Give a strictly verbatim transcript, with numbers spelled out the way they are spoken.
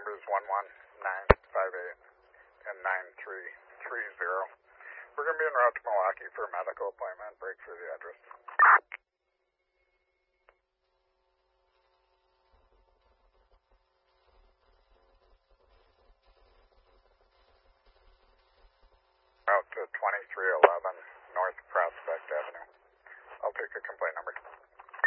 numbers one one nine five eight and nine three three zero. We're going to be en route to Milwaukee for a medical appointment. Break for the address. Out to twenty-three eleven.